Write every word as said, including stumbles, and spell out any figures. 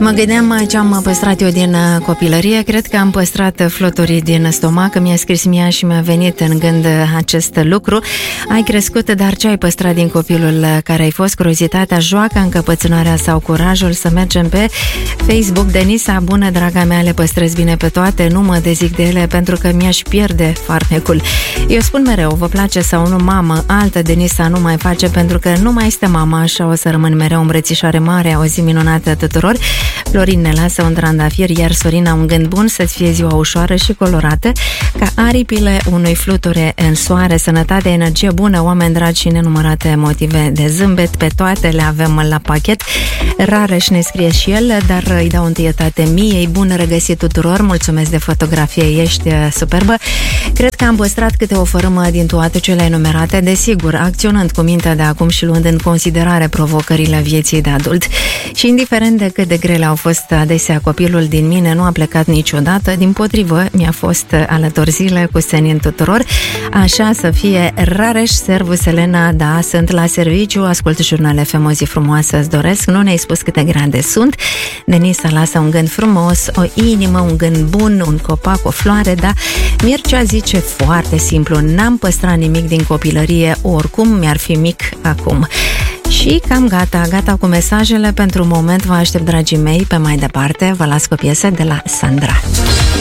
Mă gândeam ce am păstrat eu din copilărie. Cred că am păstrat fluturi din stomac. Mi-a scris Mia și mi-a venit în gând acest lucru. Ai crescut, dar ce ai păstrat din copilul care ai fost? Curiozitatea, joaca, încăpățânarea sau curajul? Să mergem pe Facebook. Denisa, bună draga mea, le păstrez bine pe toate. Nu mă dezic de ele pentru că mi-aș pierde farmecul. Eu spun mereu, vă place sau nu, mamă? Altă Denisa nu mai face pentru că nu mai este mama, așa o să rămân mereu îmbrățișare mare. O zi minunată tuturor. Florin ne lasă un trandafir, iar Sorina un gând bun, să-ți fie ziua ușoară și colorată, ca aripile unui fluture în soare. Sănătate, energie bună, oameni dragi și nenumărate motive de zâmbet, pe toate le avem la pachet. Rareș ne scrie și el, dar îi dau întâietate Miei. Bun regăsit tuturor, mulțumesc de fotografie, ești superbă. Cred că am păstrat câte o fărâmă din toate cele enumerate, desigur, acționând cu mintea de acum și luând în considerare provocările vieții de adult. Și indiferent de cât de grele au fost adesea, copilul din mine nu a plecat niciodată, dimpotrivă, mi-a fost alături zile cu senin tuturor. Așa să fie. Rareș, servus Elena, da, sunt la serviciu, ascult jurnale F M, o zi frumoasă îți doresc, nu ne-ai spus câte grande sunt. Denisa lasă un gând frumos, o inimă, un gând bun, un copac, o floare, da. Mircea zice foarte simplu, n-am păstrat nimic din copilărie, oricum mi-ar fi mic acum. Și cam gata, gata cu mesajele pentru moment. Vă aștept, dragii mei, pe mai departe. Vă las cu o piesă de la Sandra.